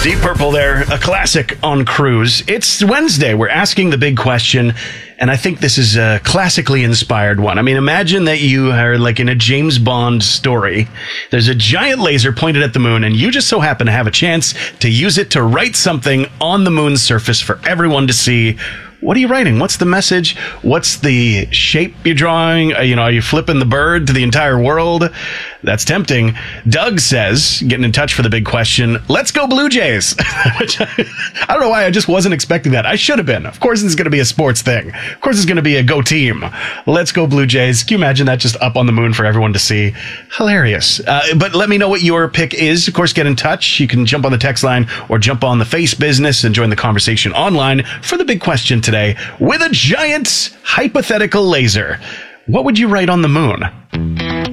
Deep Purple there, a classic on Cruise. It's Wednesday. We're asking the big question, and I think this is a classically inspired one. I mean, imagine that you are like in a James Bond story. There's a giant laser pointed at the moon, and you just so happen to have a chance to use it to write something on the moon's surface for everyone to see. What are you writing? What's the message? What's the shape you're drawing? Are you flipping the bird to the entire world? That's tempting. Doug says, getting in touch for the big question, let's go Blue Jays. Which I don't know why I just wasn't expecting that. I should have been. Of course it's going to be a sports thing. Of course it's going to be a go team. Let's go Blue Jays. Can you imagine that just up on the moon for everyone to see? Hilarious. But let me know what your pick is. Of course, get in touch. You can jump on the text line or jump on the Face Business and join the conversation online for the big question today with a giant hypothetical laser. What would you write on the moon?